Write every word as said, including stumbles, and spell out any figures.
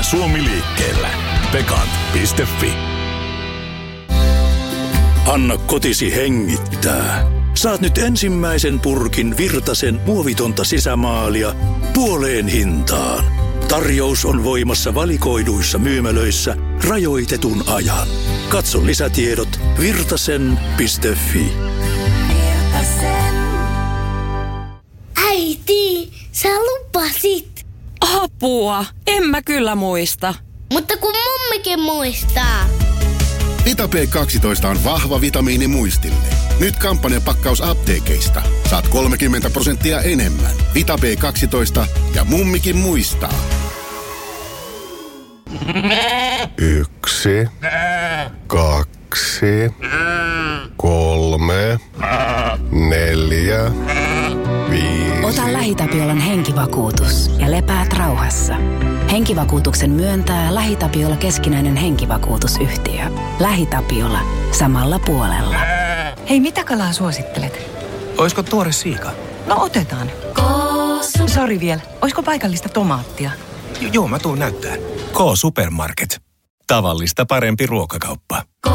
Suomi liikkeellä. Pekan piste fi. Anna kotisi hengittää. Saat nyt ensimmäisen purkin Virtasen muovitonta sisämaalia puoleen hintaan. Tarjous on voimassa valikoiduissa myymälöissä rajoitetun ajan. Katso lisätiedot virtasen piste fi. Virtasen. Äiti, sä lupasit. Apua, en mä kyllä muista. Mutta kun mummikin muistaa. Vita P kaksitoista on vahva vitamiini muistille. Nyt kampanjapakkaus apteekeista. Saat kolmekymmentä prosenttia enemmän. Vita P kaksitoista ja mummikin muistaa. Yksi, kaksi, kolme, neljä, viisi. Ota LähiTapiolan henkivakuutus ja lepäät rauhassa. Henkivakuutuksen myöntää LähiTapiola keskinäinen henkivakuutusyhtiö. LähiTapiola. Samalla puolella. Hei, mitä kalaa suosittelet? Oisko tuore siika? No otetaan. Sori vielä. Oisko paikallista tomaattia? J- joo, mä tuun näyttää. K-Supermarket. Tavallista parempi ruokakauppa.